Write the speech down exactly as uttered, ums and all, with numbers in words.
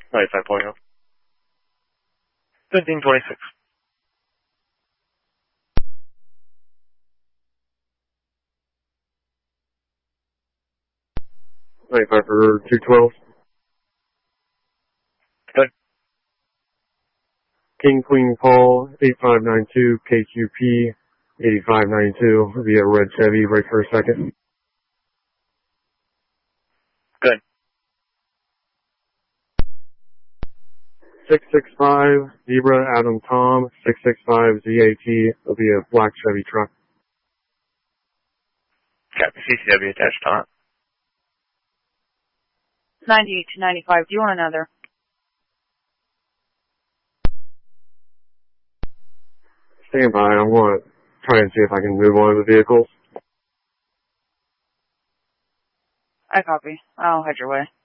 ninety-five point oh. fifteen twenty-six. ninety-five for two twelve. Good. King Queen Paul, eight five nine two, K Q P, eighty-five ninety-two, via red Chevy, right for a second. Good. six six five, Zebra Adam Tom, six six five Z A T, via black Chevy truck. Copy. C C W attached on it. ninety-eight to ninety-five. Do you want another? Stand by. I'm going to try and see if I can move one of the vehicles. I copy. I'll head your way.